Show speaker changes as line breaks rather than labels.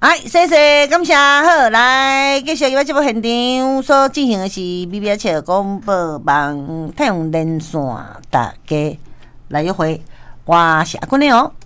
哎，谢谢，感谢好，来继续今节目现场所进行的是 BBH 广播网太阳连线，大家来约会，我是阿坤的哦。